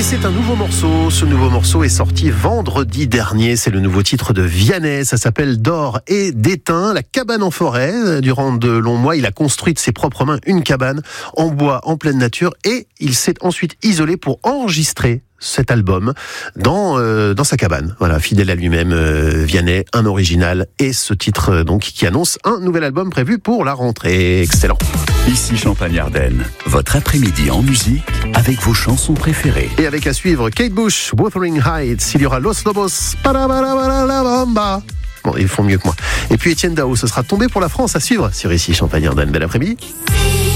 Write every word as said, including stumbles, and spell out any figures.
c'est un nouveau morceau. Ce nouveau morceau est sorti vendredi dernier. C'est le nouveau titre de Vianney. Ça s'appelle D'or et d'étain. La cabane en forêt. Durant de longs mois, il a construit de ses propres mains une cabane en bois, en pleine nature. Et il s'est ensuite isolé pour enregistrer cet album dans euh, dans sa cabane. Voilà, fidèle à lui-même, euh, Vianney, un original et ce titre euh, donc qui annonce un nouvel album prévu pour la rentrée. Excellent. Ici Champagne-Ardenne, votre après-midi en musique avec vos chansons préférées. Et avec à suivre Kate Bush, Wuthering Heights, il y aura Los Lobos, Parabarabarabamba. Bon, ils font mieux que moi. Et puis Etienne Dao, ce sera Tombé pour la France à suivre sur Ici Champagne-Ardenne. Bel après-midi.